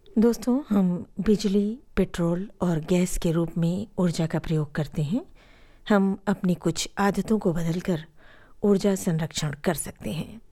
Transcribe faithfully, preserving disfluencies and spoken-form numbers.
दोस्तों, हम बिजली, पेट्रोल और गैस के रूप में ऊर्जा का प्रयोग करते हैं। हम अपनी कुछ आदतों को बदलकर ऊर्जा संरक्षण कर सकते हैं।